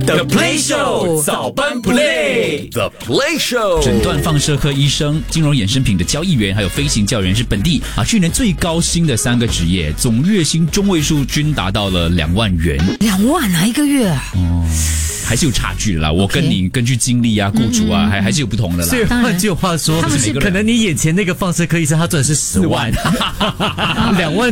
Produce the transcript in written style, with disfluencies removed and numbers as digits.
The Play Show 早班 Play The Play Show 诊断放射科医生、金融衍生品的交易员，还有飞行教员是本地去年最高薪的3个职业，总月薪中位数均达到了2万元。 2万啊，一个月啊？ 还是有差距的啦。我跟你根据经历啊、雇主啊，还是有不同的啦。 所以换句话说， 他们是可能你眼前那个放射科医生，他赚的是10万，2万